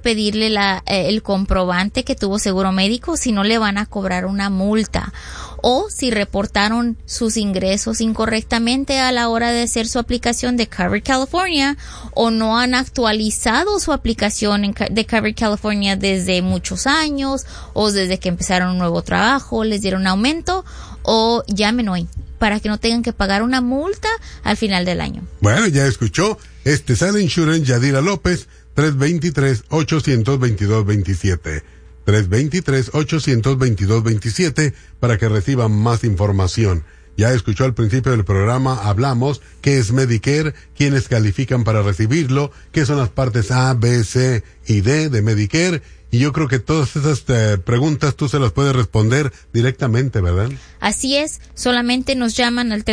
pedirle el comprobante que tuvo seguro médico, si no le van a cobrar una multa. O si reportaron sus ingresos incorrectamente a la hora de hacer su aplicación de Covered California, o no han actualizado su aplicación de Covered California desde muchos años, o desde que empezaron un nuevo trabajo, les dieron aumento, o llamen hoy para que no tengan que pagar una multa al final del año. Bueno, ya escuchó, Tesana Insurance, Yadira López, 323-822-27. 323-822-27 para que reciban más información. Ya escuchó al principio del programa, hablamos qué es Medicare, quiénes califican para recibirlo, qué son las partes A, B, C y D de Medicare. Y yo creo que todas esas preguntas tú se las puedes responder directamente, ¿verdad? Así es, solamente nos llaman al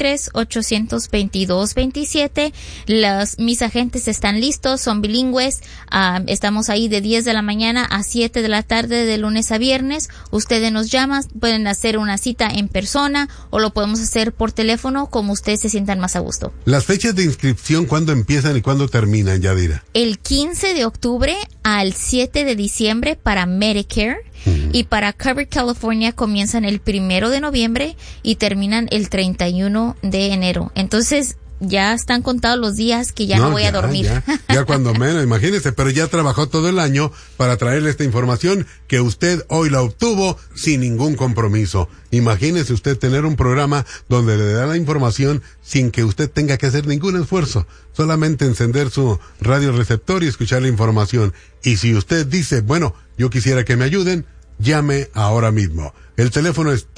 323-822-27. Mis agentes están listos, son bilingües. Estamos ahí de 10 de la mañana a 7 de la tarde de lunes a viernes. Ustedes nos llaman, pueden hacer una cita en persona o lo podemos hacer por teléfono, como ustedes se sientan más a gusto. Las fechas de inscripción, ¿cuándo empiezan y cuándo terminan, Yadira? El 15 de octubre al 7 de diciembre para Medicare. Y para Covered California comienzan el 1 de noviembre y terminan el 31 de enero. Entonces, ya están contados los días que no voy a dormir. Ya cuando menos, imagínese, pero ya trabajó todo el año para traerle esta información que usted hoy la obtuvo sin ningún compromiso. Imagínese usted tener un programa donde le da la información sin que usted tenga que hacer ningún esfuerzo. Solamente encender su radioreceptor y escuchar la información. Y si usted dice, bueno, yo quisiera que me ayuden, llame ahora mismo. El teléfono es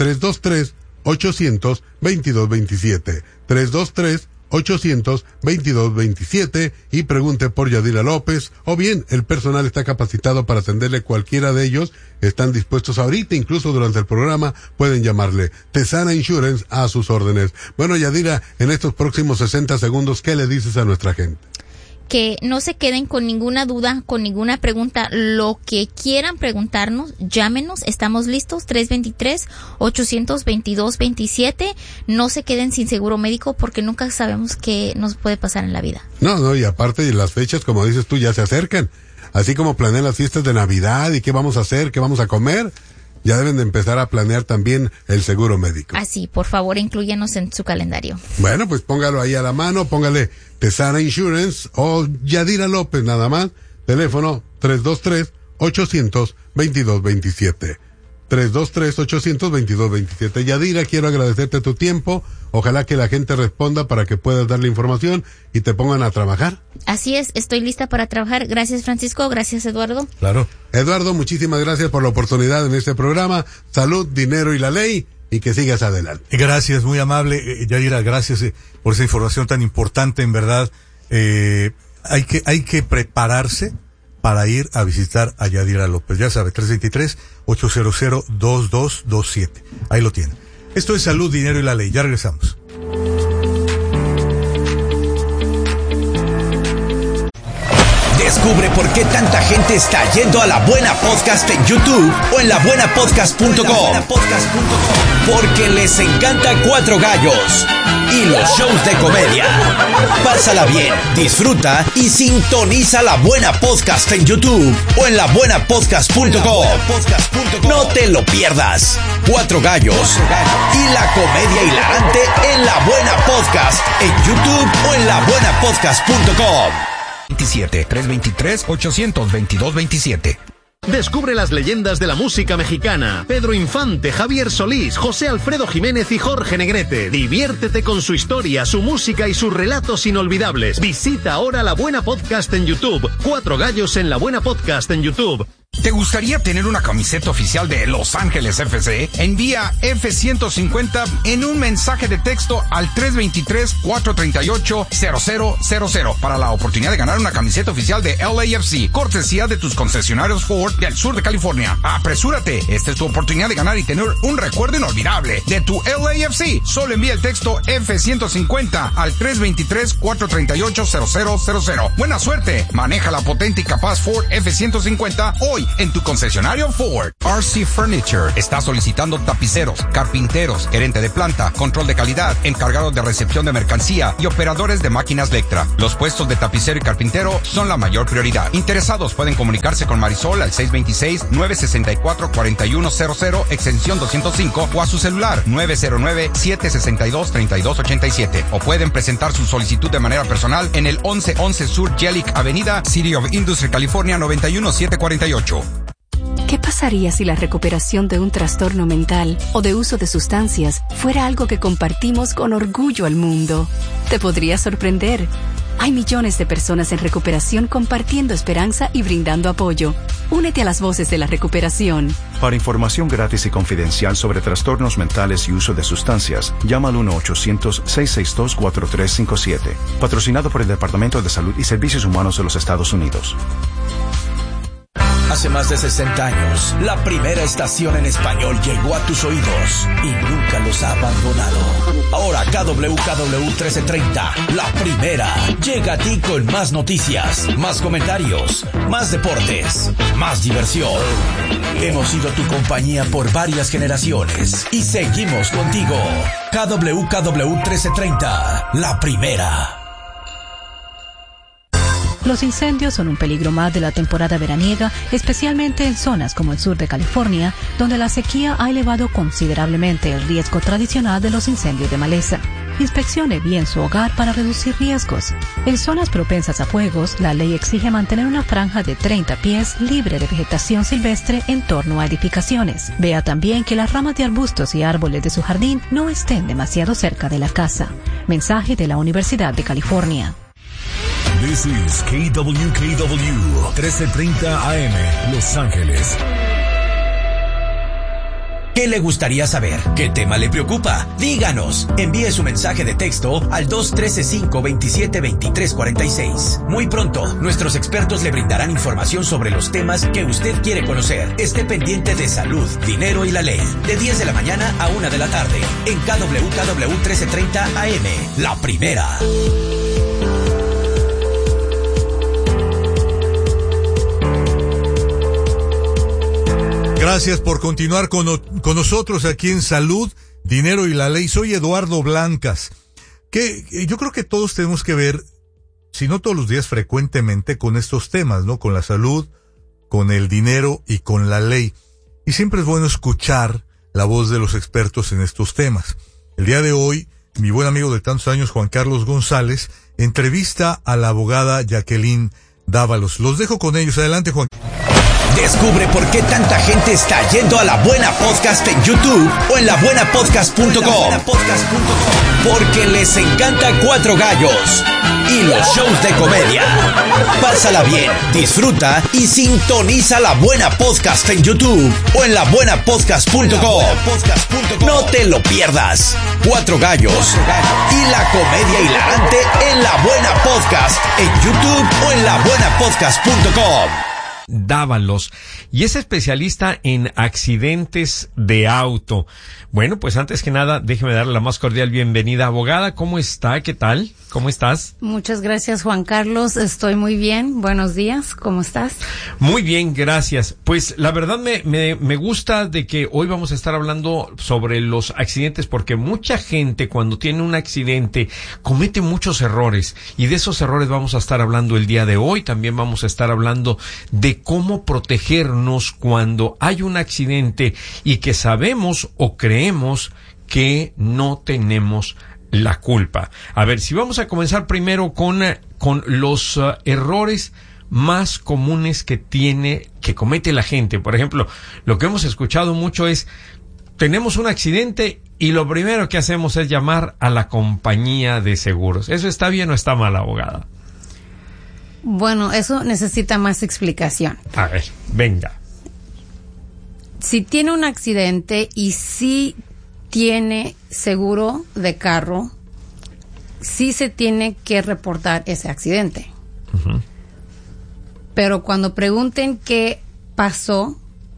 323-800-2227. 323-800-2227 y pregunte por Yadira López, o bien el personal está capacitado para atenderle cualquiera de ellos. Están dispuestos ahorita, incluso durante el programa, pueden llamarle. Tesana Insurance a sus órdenes. Bueno, Yadira, en estos próximos 60 segundos, ¿qué le dices a nuestra gente? Que no se queden con ninguna duda, con ninguna pregunta. Lo que quieran preguntarnos, llámenos, estamos listos. 323-822-27. No se queden sin seguro médico porque nunca sabemos qué nos puede pasar en la vida. No, y aparte las fechas, como dices tú, ya se acercan. Así como planean las fiestas de Navidad y qué vamos a hacer, qué vamos a comer, ya deben de empezar a planear también el seguro médico. Así, por favor, inclúyanos en su calendario. Bueno, pues póngalo ahí a la mano, póngale Tesana Insurance o Yadira López nada más. Teléfono 323-800-2227. 323-800-2227. Yadira, quiero agradecerte tu tiempo. Ojalá que la gente responda para que puedas dar la información y te pongan a trabajar. Así es, estoy lista para trabajar. Gracias, Francisco. Gracias, Eduardo. Claro. Eduardo, muchísimas gracias por la oportunidad en este programa. Salud, dinero y la ley. Y que sigas adelante. Gracias, muy amable, Yadira, gracias por esa información tan importante, en verdad. Hay que prepararse para ir a visitar a Yadira López. Ya sabe, 323-800-2227. Ahí lo tiene. Esto es Salud, Dinero y la Ley. Ya regresamos. Descubre por qué tanta gente está yendo a La Buena Podcast en YouTube o en labuenapodcast.com. Porque les encanta Cuatro Gallos y los shows de comedia. Pásala bien, disfruta y sintoniza La Buena Podcast en YouTube o en labuenapodcast.com. No te lo pierdas. Cuatro Gallos y la comedia hilarante en La Buena Podcast en YouTube o en labuenapodcast.com. 323-800-2227. Descubre las leyendas de la música mexicana. Pedro Infante, Javier Solís, José Alfredo Jiménez y Jorge Negrete. Diviértete con su historia, su música y sus relatos inolvidables. Visita ahora La Buena Podcast en YouTube. Cuatro Gallos en La Buena Podcast en YouTube. ¿Te gustaría tener una camiseta oficial de Los Ángeles FC? Envía F-150 en un mensaje de texto al 323-438-0000 para la oportunidad de ganar una camiseta oficial de LAFC, cortesía de tus concesionarios Ford del sur de California. ¡Apresúrate! Esta es tu oportunidad de ganar y tener un recuerdo inolvidable de tu LAFC. Solo envía el texto F-150 al 323-438-0000. ¡Buena suerte! Maneja la potente y capaz Ford F-150 hoy en tu concesionario Ford. RC Furniture está solicitando tapiceros, carpinteros, gerente de planta, control de calidad, encargados de recepción de mercancía y operadores de máquinas Lectra. Los puestos de tapicero y carpintero son la mayor prioridad. Interesados pueden comunicarse con Marisol al 626-964-4100, extensión 205, o a su celular 909-762-3287. O pueden presentar su solicitud de manera personal en el 1111 Sur Jellic Avenida, City of Industry, California 91748. ¿Qué pasaría si la recuperación de un trastorno mental o de uso de sustancias fuera algo que compartimos con orgullo al mundo? Te podría sorprender. Hay millones de personas en recuperación compartiendo esperanza y brindando apoyo. Únete a las voces de la recuperación. Para información gratis y confidencial sobre trastornos mentales y uso de sustancias, llama al 1-800-662-4357. Patrocinado por el Departamento de Salud y Servicios Humanos de los Estados Unidos. Hace más de 60 años, la primera estación en español llegó a tus oídos y nunca los ha abandonado. Ahora KWKW 1330, la primera, llega a ti con más noticias, más comentarios, más deportes, más diversión. Hemos sido tu compañía por varias generaciones y seguimos contigo. KWKW 1330, la primera. Los incendios son un peligro más de la temporada veraniega, especialmente en zonas como el sur de California, donde la sequía ha elevado considerablemente el riesgo tradicional de los incendios de maleza. Inspeccione bien su hogar para reducir riesgos. En zonas propensas a fuegos, la ley exige mantener una franja de 30 pies libre de vegetación silvestre en torno a edificaciones. Vea también que las ramas de arbustos y árboles de su jardín no estén demasiado cerca de la casa. Mensaje de la Universidad de California. This is KWKW 1330 AM, Los Ángeles. ¿Qué le gustaría saber? ¿Qué tema le preocupa? Díganos. Envíe su mensaje de texto al 213-527-2346. Muy pronto, nuestros expertos le brindarán información sobre los temas que usted quiere conocer. Esté pendiente de salud, dinero y la ley. De 10 de la mañana a 1 de la tarde. En KWKW 1330 AM. La primera. Gracias por continuar con nosotros aquí en Salud, Dinero y la Ley. Soy Eduardo Blancas. Yo creo que todos tenemos que ver, si no todos los días, frecuentemente con estos temas, ¿no? Con la salud, con el dinero y con la ley. Y siempre es bueno escuchar la voz de los expertos en estos temas. El día de hoy, mi buen amigo de tantos años, Juan Carlos González, entrevista a la abogada Jacqueline Dávalos. Los dejo con ellos. Adelante, Juan. Descubre por qué tanta gente está yendo a La Buena Podcast en YouTube o en labuenapodcast.com. Porque les encanta Cuatro Gallos y los shows de comedia. Pásala bien, disfruta y sintoniza La Buena Podcast en YouTube o en labuenapodcast.com. No te lo pierdas. Cuatro Gallos y la comedia hilarante en La Buena Podcast en YouTube o en labuenapodcast.com. Dávalos, y es especialista en accidentes de auto. Bueno, pues antes que nada, déjeme darle la más cordial bienvenida. Abogada, ¿cómo está? ¿Qué tal? ¿Cómo estás? Muchas gracias, Juan Carlos. Estoy muy bien. Buenos días. ¿Cómo estás? Muy bien, gracias. Pues la verdad me gusta de que hoy vamos a estar hablando sobre los accidentes, porque mucha gente cuando tiene un accidente comete muchos errores, y de esos errores vamos a estar hablando el día de hoy. También vamos a estar hablando de cómo protegernos cuando hay un accidente y que sabemos o creemos que no tenemos la culpa. A ver, si vamos a comenzar primero con los errores más comunes que comete la gente. Por ejemplo, lo que hemos escuchado mucho es: tenemos un accidente y lo primero que hacemos es llamar a la compañía de seguros. ¿Eso está bien o está mal, abogada? Bueno, eso necesita más explicación. A ver, venga. Si tiene un accidente y si tiene seguro de carro, sí se tiene que reportar ese accidente. Uh-huh. Pero cuando pregunten qué pasó,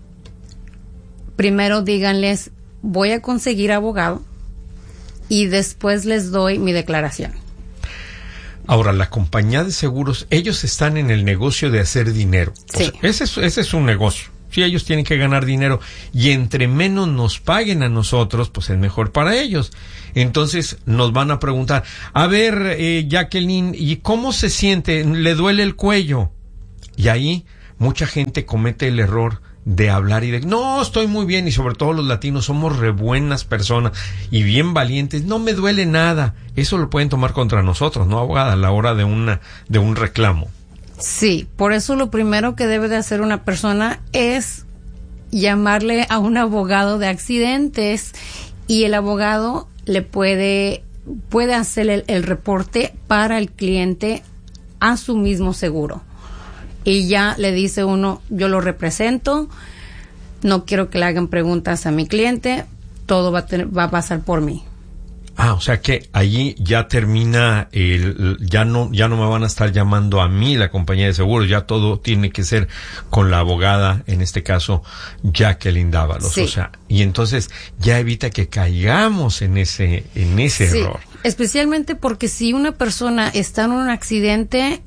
primero díganles: voy a conseguir abogado y después les doy mi declaración. Ahora, la compañía de seguros, ellos están en el negocio de hacer dinero. Sí. O sea, ese es un negocio. Sí, ellos tienen que ganar dinero. Y entre menos nos paguen a nosotros, pues es mejor para ellos. Entonces nos van a preguntar, a ver, Jacqueline, ¿y cómo se siente? ¿Le duele el cuello? Y ahí mucha gente comete el error de hablar y de, no, estoy muy bien, y sobre todo los latinos somos re buenas personas y bien valientes, no me duele nada. Eso lo pueden tomar contra nosotros, ¿no, abogada? A la hora de un reclamo. Sí, por eso lo primero que debe de hacer una persona es llamarle a un abogado de accidentes, y el abogado le puede hacer el reporte para el cliente a su mismo seguro. Y ya le dice uno, yo lo represento, no quiero que le hagan preguntas a mi cliente, todo va a pasar por mí. O sea que allí ya termina ya no me van a estar llamando a mí la compañía de seguros, ya todo tiene que ser con la abogada, en este caso Jacqueline Dávalos. Sí. O sea, y entonces ya evita que caigamos en ese sí, error. Especialmente porque si una persona está en un accidente,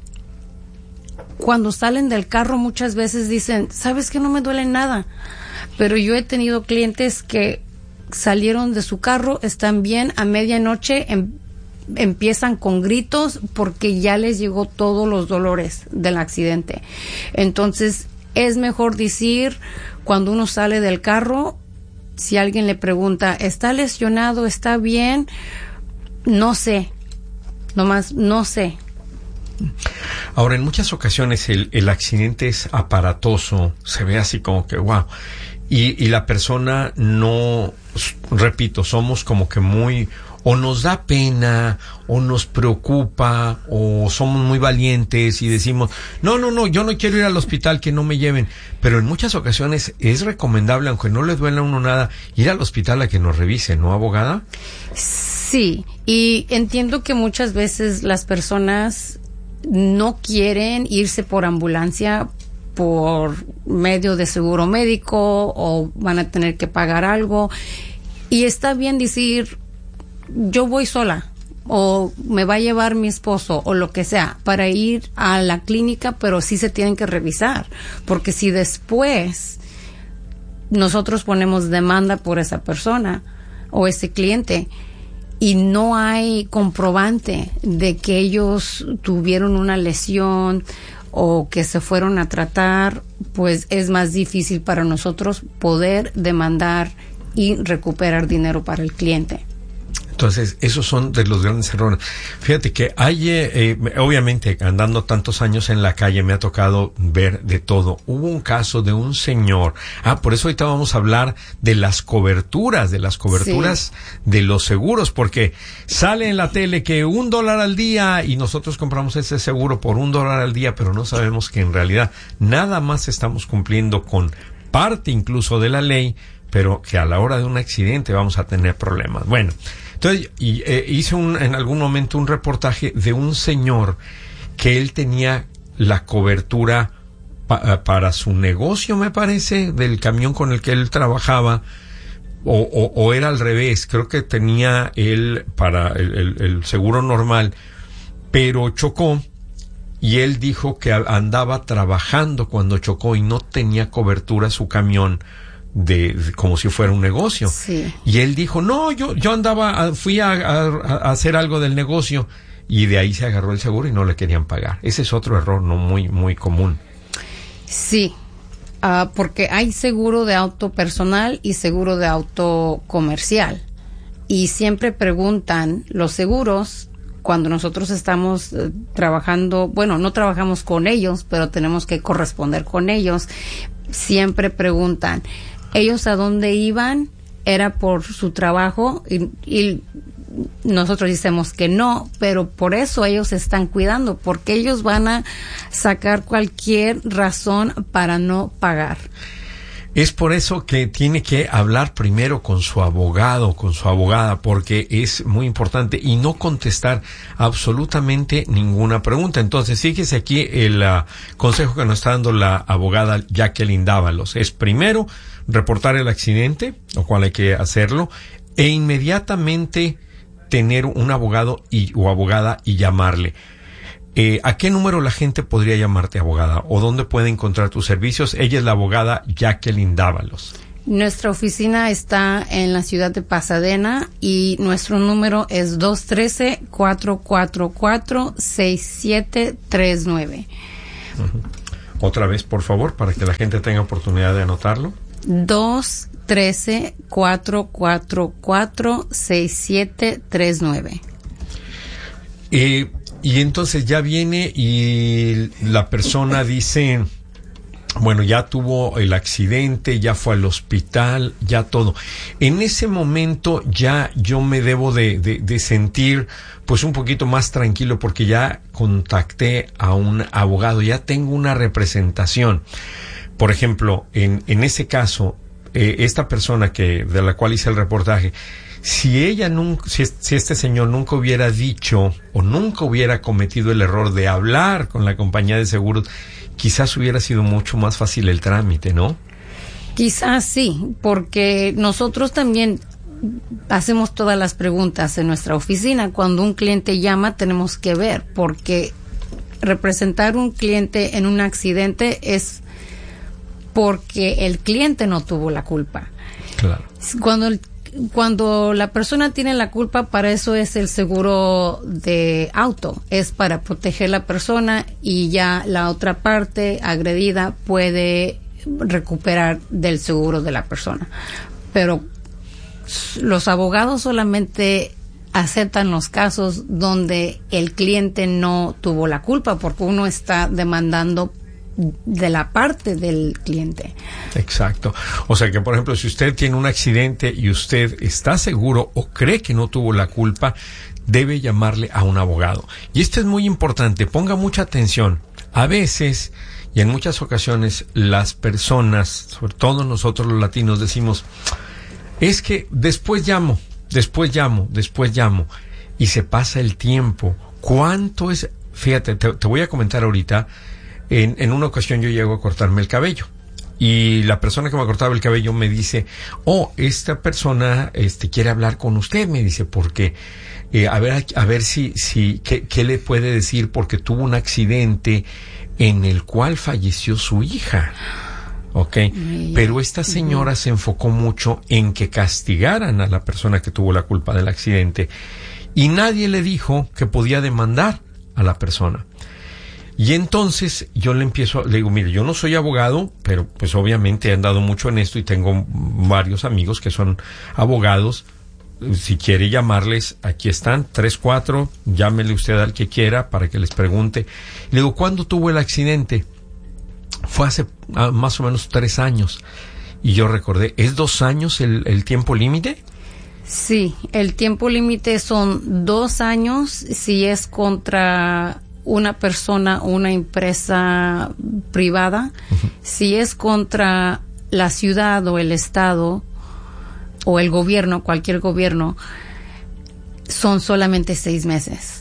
cuando salen del carro muchas veces dicen, ¿sabes qué? No me duele nada. Pero yo he tenido clientes que salieron de su carro, están bien, a medianoche empiezan con gritos porque ya les llegó todos los dolores del accidente. Entonces es mejor decir, cuando uno sale del carro, si alguien le pregunta, ¿está lesionado? ¿Está bien? No sé, nomás no sé. Ahora, en muchas ocasiones el accidente es aparatoso, se ve así como que wow, y la persona no, repito, somos como que muy, o nos da pena, o nos preocupa, o somos muy valientes y decimos, no, yo no quiero ir al hospital, que no me lleven. Pero en muchas ocasiones es recomendable, aunque no le duela a uno nada, ir al hospital a que nos revisen, ¿no, abogada? Sí, y entiendo que muchas veces las personas no quieren irse por ambulancia por medio de seguro médico, o van a tener que pagar algo, y está bien decir, yo voy sola, o me va a llevar mi esposo, o lo que sea, para ir a la clínica, pero sí se tienen que revisar, porque si después nosotros ponemos demanda por esa persona o ese cliente y no hay comprobante de que ellos tuvieron una lesión o que se fueron a tratar, pues es más difícil para nosotros poder demandar y recuperar dinero para el cliente. Entonces, esos son de los grandes errores. Fíjate que hay, obviamente, andando tantos años en la calle, me ha tocado ver de todo. Hubo un caso de un señor. Por eso ahorita vamos a hablar de las coberturas, sí, de los seguros, porque sale en la tele que $1 al día y nosotros compramos ese seguro por $1 al día, pero no sabemos que en realidad nada más estamos cumpliendo con parte incluso de la ley, pero que a la hora de un accidente vamos a tener problemas. Bueno, entonces hice en algún momento un reportaje de un señor que él tenía la cobertura para su negocio, me parece, del camión con el que él trabajaba, o era al revés, creo que tenía él para el seguro normal, pero chocó, y él dijo que andaba trabajando cuando chocó y no tenía cobertura su camión, como si fuera un negocio. Sí. Y él dijo, no, yo fui a hacer algo del negocio, y de ahí se agarró el seguro y no le querían pagar. Ese es otro error no muy, muy común. Sí, porque hay seguro de auto personal y seguro de auto comercial. Y siempre preguntan los seguros, cuando nosotros estamos trabajando, bueno, no trabajamos con ellos, pero tenemos que corresponder con ellos, siempre preguntan, ¿ellos a dónde iban? ¿Era por su trabajo? Y nosotros decimos que no, pero por eso ellos se están cuidando, porque ellos van a sacar cualquier razón para no pagar. Es por eso que tiene que hablar primero con su abogado, con su abogada, porque es muy importante, y no contestar absolutamente ninguna pregunta. Entonces, fíjese aquí el consejo que nos está dando la abogada Jacqueline Dávalos. Es primero reportar el accidente, lo cual hay que hacerlo, e inmediatamente tener un abogado o abogada y llamarle. ¿A qué número la gente podría llamarte, abogada? ¿O dónde puede encontrar tus servicios? Ella es la abogada Jacqueline Dávalos. Nuestra oficina está en la ciudad de Pasadena y nuestro número es 213-444-6739. Otra vez, por favor, para que la gente tenga oportunidad de anotarlo. 213-444-6739. Y entonces ya viene y la persona dice, bueno, ya tuvo el accidente, ya fue al hospital, ya todo. En ese momento ya yo me debo de sentir pues un poquito más tranquilo porque ya contacté a un abogado, ya tengo una representación. Por ejemplo, en ese caso, esta persona de la cual hice el reportaje, si este señor nunca hubiera dicho o nunca hubiera cometido el error de hablar con la compañía de seguros, quizás hubiera sido mucho más fácil el trámite, ¿no? Quizás sí, porque nosotros también hacemos todas las preguntas en nuestra oficina. Cuando un cliente llama tenemos que ver, porque representar un cliente en un accidente es porque el cliente no tuvo la culpa. Claro. Cuando la persona tiene la culpa, para eso es el seguro de auto, es para proteger a la persona y ya la otra parte agredida puede recuperar del seguro de la persona. Pero los abogados solamente aceptan los casos donde el cliente no tuvo la culpa, porque uno está demandando de la parte del cliente. Exacto. O sea que, por ejemplo, si usted tiene un accidente y usted está seguro o cree que no tuvo la culpa, debe llamarle a un abogado. Y esto es muy importante, ponga mucha atención. A veces, y en muchas ocasiones, las personas, sobre todo nosotros los latinos, decimos, es que después llamo, y se pasa el tiempo. ¿Cuánto es? Fíjate, te voy a comentar ahorita. En una ocasión yo llego a cortarme el cabello y la persona que me cortaba el cabello me dice, esta persona quiere hablar con usted, me dice, porque a ver si qué le puede decir, porque tuvo un accidente en el cual falleció su hija. Okay. Pero esta señora se enfocó mucho en que castigaran a la persona que tuvo la culpa del accidente y nadie le dijo que podía demandar a la persona. Y entonces yo le digo, mire, yo no soy abogado, pero pues obviamente he andado mucho en esto y tengo varios amigos que son abogados. Si quiere llamarles, aquí están, 3-4, llámele usted al que quiera para que les pregunte. Le digo, ¿cuándo tuvo el accidente? Fue hace más o menos 3 años. Y yo recordé, ¿es 2 años el tiempo límite? Sí, el tiempo límite son 2 años si es contra una persona o una empresa privada. Uh-huh. Si es contra la ciudad o el estado o el gobierno, cualquier gobierno, son solamente 6 meses.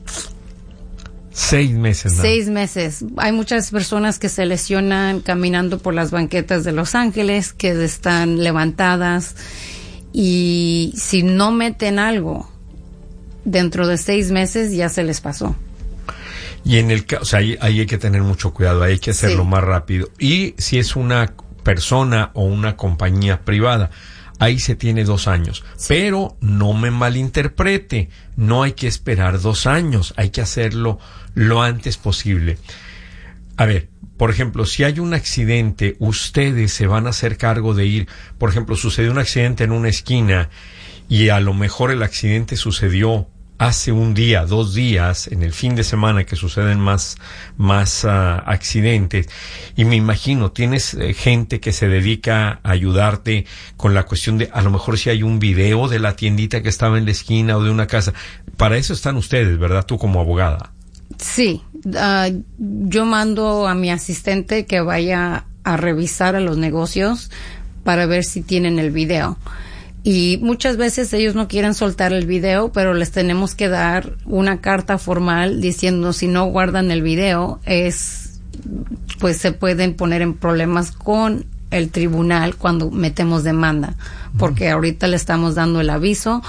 6 meses, ¿no? 6 meses. Hay muchas personas que se lesionan caminando por las banquetas de Los Ángeles, que están levantadas, y si no meten algo dentro de 6 meses ya se les pasó. Y en el caso, o sea, ahí hay que tener mucho cuidado, hay que hacerlo más rápido. Y si es una persona o una compañía privada, ahí se tiene 2 años. Sí. Pero no me malinterprete, no hay que esperar 2 años, hay que hacerlo lo antes posible. A ver, por ejemplo, si hay un accidente, ustedes se van a hacer cargo de ir, por ejemplo, sucedió un accidente en una esquina y a lo mejor el accidente sucedió hace 1 día, 2 días, en el fin de semana que suceden más accidentes, y me imagino, tienes gente que se dedica a ayudarte con la cuestión de, a lo mejor si hay un video de la tiendita que estaba en la esquina o de una casa, para eso están ustedes, ¿verdad? Tú como abogada. Sí, yo mando a mi asistente que vaya a revisar a los negocios para ver si tienen el video. Y muchas veces ellos no quieren soltar el video, pero les tenemos que dar una carta formal diciendo si no guardan el video, pues se pueden poner en problemas con el tribunal cuando metemos demanda, porque ahorita le estamos dando el aviso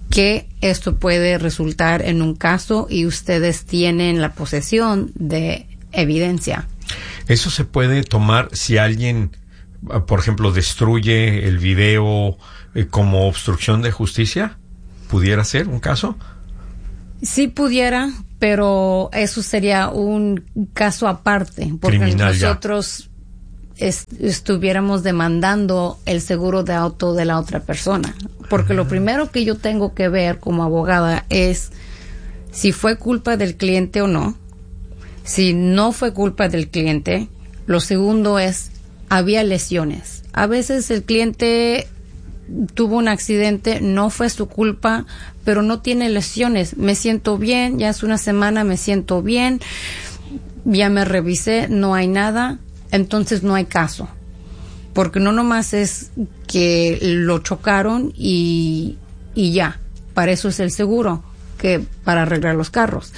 que esto puede resultar en un caso y ustedes tienen la posesión de evidencia. ¿Eso se puede tomar si alguien, por ejemplo, destruye el video como obstrucción de justicia? ¿Pudiera ser un caso? Sí pudiera, pero eso sería un caso aparte, porque criminal, nosotros estuviéramos demandando el seguro de auto de la otra persona. Porque lo primero que yo tengo que ver como abogada es si fue culpa del cliente o no. Si no fue culpa del cliente, lo segundo es, había lesiones. A veces el cliente tuvo un accidente, no fue su culpa, pero no tiene lesiones. Me siento bien, ya hace una semana me siento bien, ya me revisé, no hay nada, entonces no hay caso. Porque no nomás es que lo chocaron y ya, para eso es el seguro, que para arreglar los carros.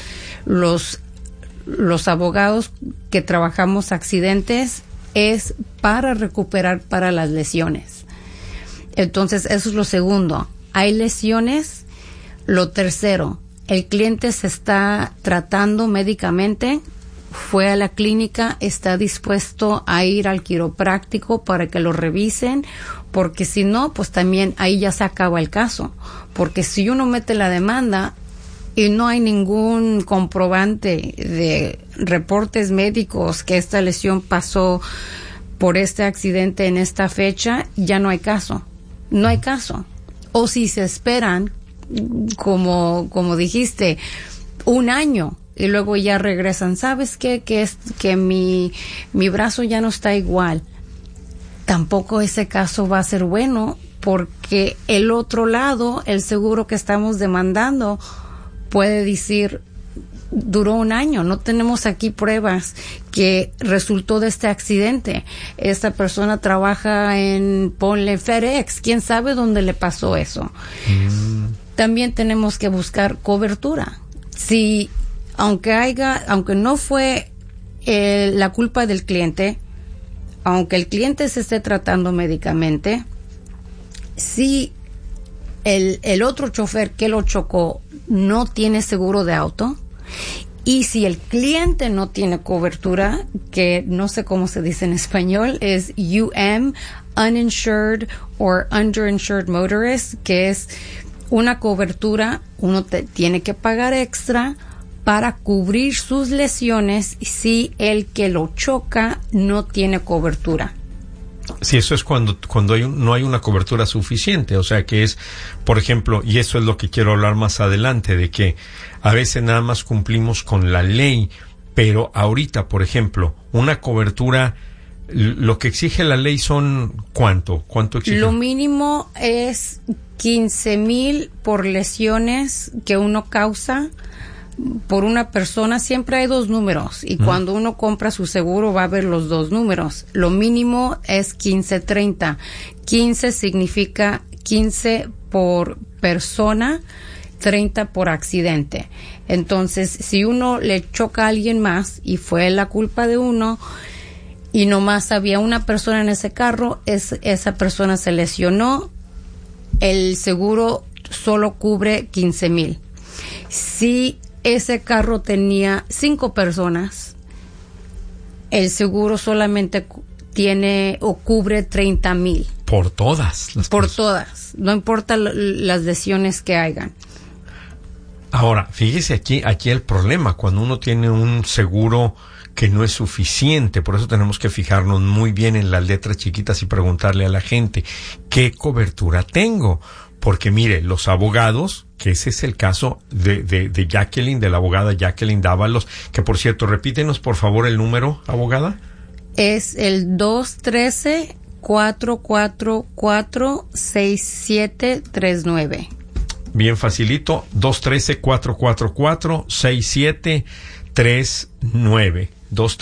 Los abogados que trabajamos accidentes es para recuperar para las lesiones. Entonces, eso es lo segundo. Hay lesiones. Lo tercero, el cliente se está tratando médicamente, fue a la clínica, está dispuesto a ir al quiropráctico para que lo revisen, porque si no, pues también ahí ya se acaba el caso. Porque si uno mete la demanda y no hay ningún comprobante de reportes médicos que esta lesión pasó por este accidente en esta fecha, ya no hay caso. No hay caso. O si se esperan, como dijiste, un año y luego ya regresan. ¿Sabes qué? Que mi brazo ya no está igual. Tampoco ese caso va a ser bueno, porque el otro lado, el seguro que estamos demandando, puede decir, duró un año, no tenemos aquí pruebas que resultó de este accidente. Esta persona trabaja en, ponle FedEx, quién sabe dónde le pasó eso. También tenemos que buscar cobertura. Si, aunque no fue la culpa del cliente, aunque el cliente se esté tratando médicamente, si el otro chofer que lo chocó no tiene seguro de auto, y si el cliente no tiene cobertura, que no sé cómo se dice en español, es UM, Uninsured or Underinsured Motorist, que es una cobertura, uno tiene que pagar extra para cubrir sus lesiones si el que lo choca no tiene cobertura. Sí, eso es cuando no hay una cobertura suficiente, o sea que es, por ejemplo, y eso es lo que quiero hablar más adelante, de que a veces nada más cumplimos con la ley, pero ahorita, por ejemplo, una cobertura, lo que exige la ley son, ¿cuánto exige? Lo mínimo es 15,000 por lesiones que uno causa por una persona. Siempre hay dos números y cuando uno compra su seguro va a ver los dos números. Lo mínimo es 1530. 15 significa 15 por persona, 30 por accidente. Entonces, si uno le choca a alguien más y fue la culpa de uno y nomás había una persona en ese carro, esa persona se lesionó, el seguro solo cubre 15,000. Si ese carro tenía 5 personas, el seguro solamente tiene o cubre 30,000. Por todas las Por cosas. todas, no importa las lesiones que hayan. Ahora, fíjese aquí el problema, cuando uno tiene un seguro que no es suficiente, por eso tenemos que fijarnos muy bien en las letras chiquitas y preguntarle a la gente, ¿qué cobertura tengo? Porque mire, los abogados, que ese es el caso de Jacqueline, de la abogada Jacqueline Dávalos, que por cierto, repítenos por favor el número, abogada. Es el 213-444-6739. Bien facilito, 213-444-6739.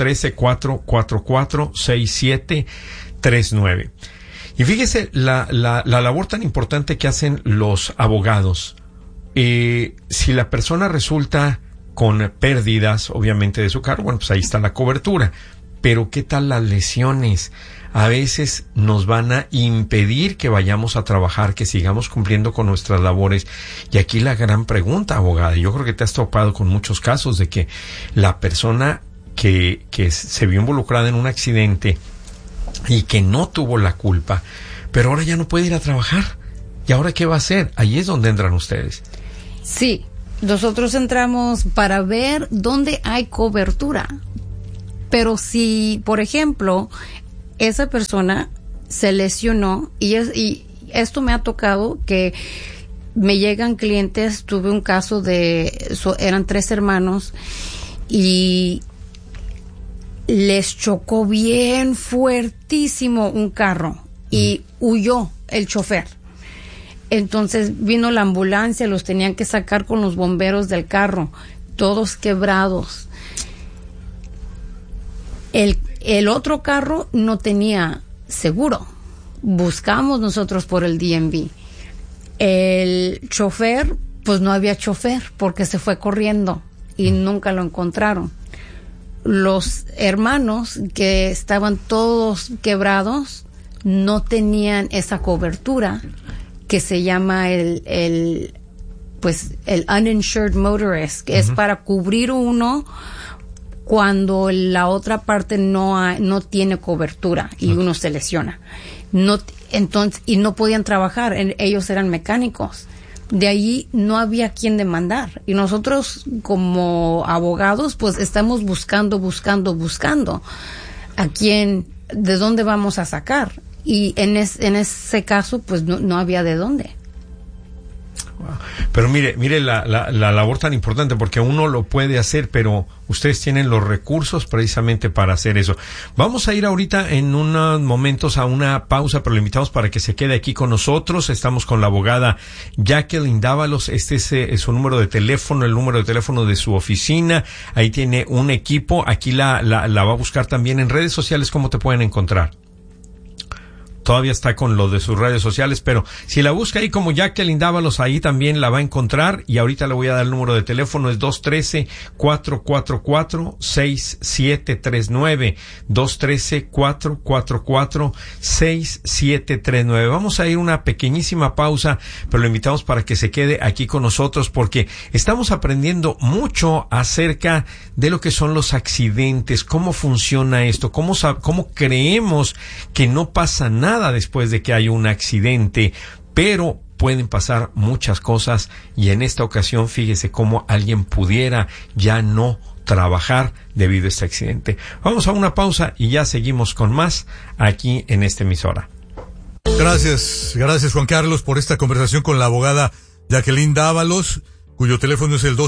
213-444-6739. Y fíjese la labor tan importante que hacen los abogados. Si la persona resulta con pérdidas, obviamente, de su carro, bueno, pues ahí está la cobertura. pero ¿qué tal las lesiones? A veces nos van a impedir que vayamos a trabajar, que sigamos cumpliendo con nuestras labores. Y aquí la gran pregunta, abogada, yo creo que te has topado con muchos casos de que la persona que se vio involucrada en un accidente y que no tuvo la culpa, pero ahora ya no puede ir a trabajar. ¿Y ahora qué va a hacer? Ahí es donde entran ustedes. Sí, nosotros entramos para ver dónde hay cobertura. Pero si, por ejemplo, esa persona se lesionó y esto me ha tocado que me llegan clientes, tuve un caso eran 3 hermanos y les chocó bien fuertísimo un carro y huyó el chofer. Entonces vino la ambulancia, los tenían que sacar con los bomberos del carro, todos quebrados. El otro carro no tenía seguro. Buscamos nosotros por el DMV. El chofer, pues no había chofer porque se fue corriendo y nunca lo encontraron. Los hermanos que estaban todos quebrados no tenían esa cobertura que se llama el uninsured motorist, que es para cubrir uno cuando la otra parte no tiene cobertura y uno se lesiona. Entonces, y no podían trabajar, ellos eran mecánicos. De allí no había quien demandar. Y nosotros como abogados pues estamos buscando a quién, de dónde vamos a sacar. Y en ese caso pues no había de dónde. Pero mire la labor tan importante, porque uno lo puede hacer, pero ustedes tienen los recursos precisamente para hacer eso. Vamos a ir ahorita en unos momentos a una pausa, pero lo invitamos para que se quede aquí con nosotros. Estamos con la abogada Jacqueline Dávalos. Este es su número de teléfono, el número de teléfono de su oficina. Ahí tiene un equipo. Aquí la va a buscar también en redes sociales. ¿Cómo te pueden encontrar? Todavía está con lo de sus redes sociales, pero si la busca ahí como Jacqueline Dávalos, ahí también la va a encontrar. Y ahorita le voy a dar el número de teléfono, es 213-444-6739, 213-444-6739. Vamos a ir a una pequeñísima pausa, pero lo invitamos para que se quede aquí con nosotros, porque estamos aprendiendo mucho acerca de lo que son los accidentes, cómo funciona esto, cómo creemos que no pasa nada después de que hay un accidente, pero pueden pasar muchas cosas. Y en esta ocasión, fíjese cómo alguien pudiera ya no trabajar debido a este accidente. Vamos a una pausa y ya seguimos con más aquí en esta emisora. Gracias Juan Carlos por esta conversación con la abogada Jacqueline Dávalos, cuyo teléfono es el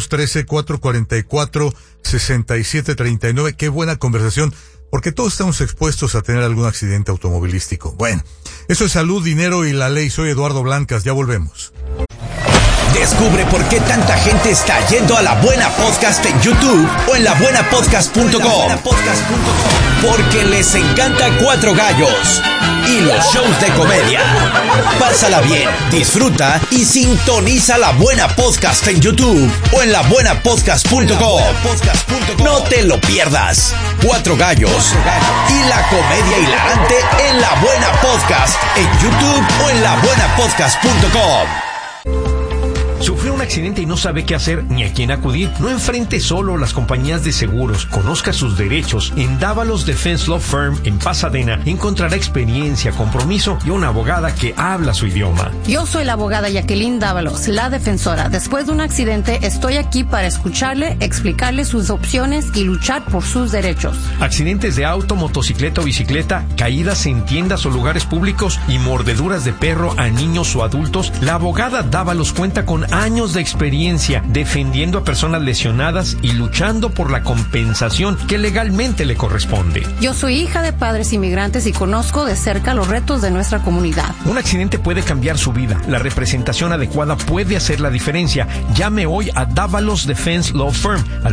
213-444-6739. Qué buena conversación, porque todos estamos expuestos a tener algún accidente automovilístico. Bueno, eso es Salud, Dinero y la Ley. Soy Eduardo Blancas, ya volvemos. Descubre por qué tanta gente está yendo a La Buena Podcast en YouTube o en labuenapodcast.com. Porque les encanta Cuatro Gallos y los shows de comedia. Pásala bien, disfruta y sintoniza La Buena Podcast en YouTube o en labuenapodcast.com. No te lo pierdas. Cuatro Gallos y la comedia hilarante en La Buena Podcast en YouTube o en labuenapodcast.com. ¿Sufrió un accidente y no sabe qué hacer ni a quién acudir? No enfrente solo las compañías de seguros. Conozca sus derechos. En Dávalos Defense Law Firm en Pasadena encontrará experiencia, compromiso y una abogada que habla su idioma. Yo soy la abogada Jacqueline Dávalos, la defensora. Después de un accidente, estoy aquí para escucharle, explicarle sus opciones y luchar por sus derechos. Accidentes de auto, motocicleta o bicicleta, caídas en tiendas o lugares públicos y mordeduras de perro a niños o adultos. La abogada Dávalos cuenta con años de experiencia defendiendo a personas lesionadas y luchando por la compensación que legalmente le corresponde. Yo soy hija de padres inmigrantes y conozco de cerca los retos de nuestra comunidad. Un accidente puede cambiar su vida. La representación adecuada puede hacer la diferencia. Llame hoy a Dávalos Defense Law Firm al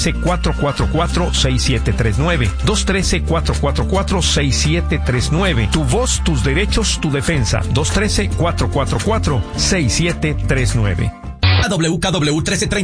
213-444-6739. 213-444-6739. Tu voz, tus derechos, tu defensa. 213-444-6739. WKW 1330